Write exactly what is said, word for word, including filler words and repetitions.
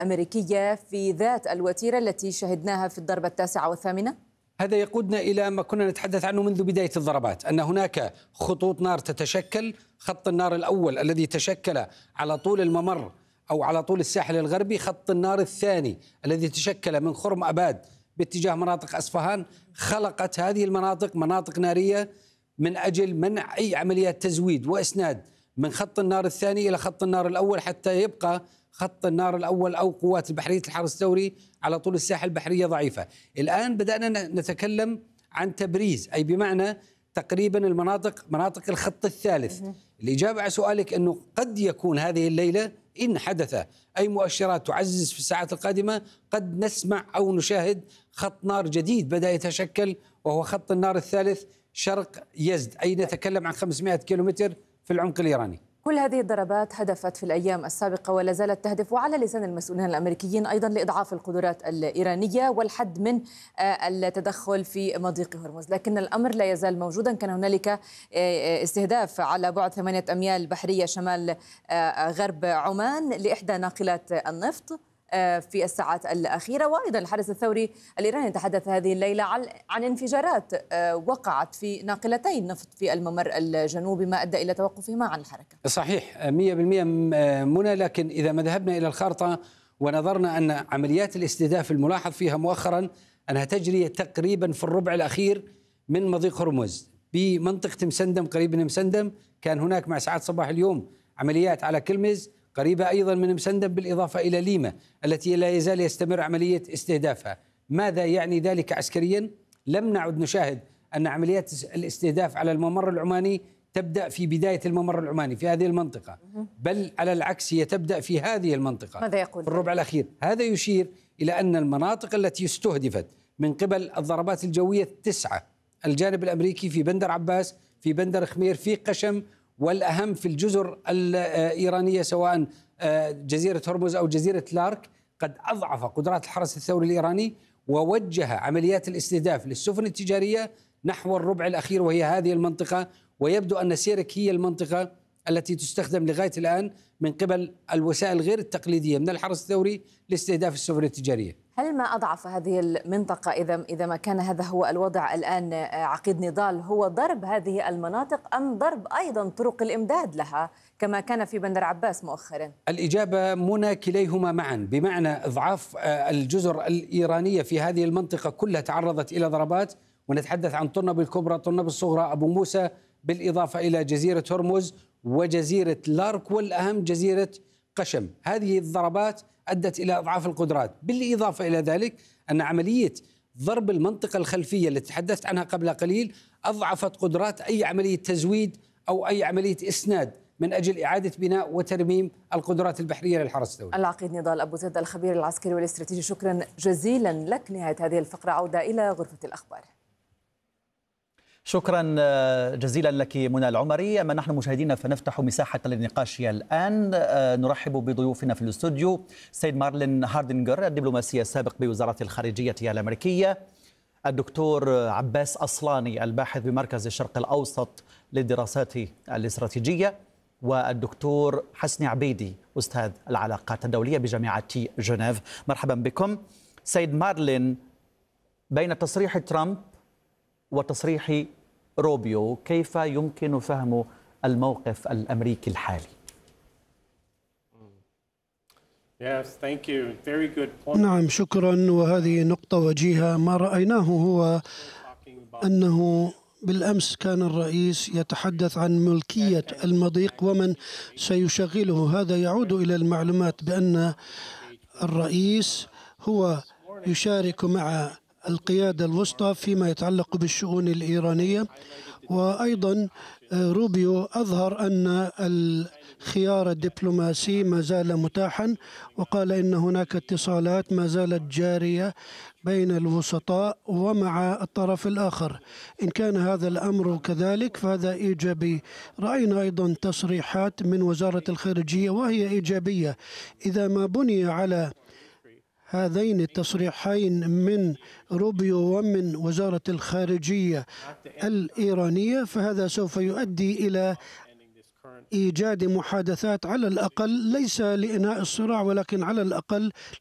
أمريكية في ذات الوتيرة التي شهدناها في الضربة التاسعة والثامنة؟ هذا يقودنا إلى ما كنا نتحدث عنه منذ بداية الضربات، أن هناك خطوط نار تتشكل. خط النار الأول الذي تشكل على طول الممر أو على طول الساحل الغربي، خط النار الثاني الذي تشكل من خرم أباد باتجاه مناطق أصفهان. خلقت هذه المناطق مناطق نارية من أجل منع أي عمليات تزويد وإسناد من خط النار الثاني إلى خط النار الأول، حتى يبقى خط النار الأول أو قوات البحرية الحرس الثوري على طول الساحل البحرية ضعيفة. الآن بدأنا نتكلم عن تبريز، أي بمعنى تقريبا المناطق مناطق الخط الثالث. الإجابة على سؤالك أنه قد يكون هذه الليلة إن حدث أي مؤشرات تعزز في الساعات القادمة قد نسمع أو نشاهد خط نار جديد بدأ يتشكل، وهو خط النار الثالث شرق يزد، أي نتكلم عن خمسمائة كيلومتر في العمق الإيراني. كل هذه الضربات هدفت في الأيام السابقة ولا زالت تهدف، وعلى لسان المسؤولين الأمريكيين أيضا، لإضعاف القدرات الإيرانية والحد من التدخل في مضيق هرمز، لكن الأمر لا يزال موجودا. كان هنالك استهداف على بعد ثمانية أميال بحرية شمال غرب عمان لإحدى ناقلات النفط في الساعات الأخيرة، وأيضا الحرس الثوري الإيراني تحدث هذه الليلة عن انفجارات وقعت في ناقلتي نفط في الممر الجنوبي ما أدى إلى توقفهما عن الحركة. صحيح مئة بالمئة منى، لكن إذا ما ذهبنا إلى الخارطة ونظرنا أن عمليات الاستهداف الملاحظ فيها مؤخرا أنها تجري تقريبا في الربع الأخير من مضيق هرمز بمنطقة مسندم، قريب من مسندم. كان هناك مع ساعات صباح اليوم عمليات على كلمز قريبة أيضا من مسندم، بالإضافة إلى ليما التي لا يزال يستمر عملية استهدافها. ماذا يعني ذلك عسكريا؟ لم نعد نشاهد أن عمليات الاستهداف على الممر العماني تبدأ في بداية الممر العماني في هذه المنطقة، بل على العكس هي تبدأ في هذه المنطقة. ماذا يقول في الربع الأخير؟ هذا يشير إلى أن المناطق التي استهدفت من قبل الضربات الجوية التسعة، الجانب الأمريكي في بندر عباس، في بندر خمير، في قشم، والأهم في الجزر الإيرانية سواء جزيرة هرمز أو جزيرة لارك، قد أضعف قدرات الحرس الثوري الإيراني ووجه عمليات الاستهداف للسفن التجارية نحو الربع الأخير وهي هذه المنطقة. ويبدو أن سيرك هي المنطقة التي تستخدم لغاية الآن من قبل الوسائل غير التقليدية من الحرس الثوري لاستهداف السفن التجارية. هل ما أضعف هذه المنطقة إذا إذا ما كان هذا هو الوضع الآن عقيد نضال هو ضرب هذه المناطق أم ضرب أيضا طرق الإمداد لها كما كان في بندر عباس مؤخرا؟ الإجابة منى كليهما معا، بمعنى إضعاف الجزر الإيرانية في هذه المنطقة كلها تعرضت إلى ضربات، ونتحدث عن طنب الكبرى، طنب الصغرى، أبو موسى، بالإضافة إلى جزيرة هرمز وجزيرة لارك، والأهم جزيرة قشم. هذه الضربات أدت إلى أضعاف القدرات، بالإضافة إلى ذلك أن عملية ضرب المنطقة الخلفية التي تحدثت عنها قبل قليل أضعفت قدرات أي عملية تزويد أو أي عملية إسناد من أجل إعادة بناء وترميم القدرات البحرية للحرس الثوري. العقيد نضال أبو زيد الخبير العسكري والاستراتيجي، شكرا جزيلا لك. نهاية هذه الفقرة عودة إلى غرفة الأخبار. شكرا جزيلا لك منى العمري. أما نحن مشاهدينا فنفتح مساحة للنقاش الآن. نرحب بضيوفنا في الاستوديو سيد مارلين هاردنجر الدبلوماسي السابق بوزارة الخارجية الأمريكية، الدكتور عباس أصلاني الباحث بمركز الشرق الأوسط للدراسات الاستراتيجية، والدكتور حسني عبيدي أستاذ العلاقات الدولية بجامعة جنيف. مرحبا بكم. سيد مارلين، بين تصريح ترامب وتصريح روبيو كيف يمكن فهم الموقف الأمريكي الحالي؟ نعم شكرا، وهذه نقطة وجيهة. ما رأيناه هو أنه بالأمس كان الرئيس يتحدث عن ملكية المضيق ومن سيشغله. هذا يعود إلى المعلومات بأن الرئيس هو يشارك مع القيادة الوسطى فيما يتعلق بالشؤون الإيرانية. وأيضا روبيو أظهر أن الخيار الدبلوماسي ما زال متاحا، وقال إن هناك اتصالات ما زالت جارية بين الوسطاء ومع الطرف الآخر. إن كان هذا الأمر كذلك فهذا إيجابي. رأينا أيضا تصريحات من وزارة الخارجية وهي إيجابية. إذا ما بني على هذين التصريحين من روبيو ومن وزارة الخارجية الإيرانية فهذا سوف يؤدي إلى إيجاد محادثات على الأقل، ليس لإنهاء الصراع ولكن على الأقل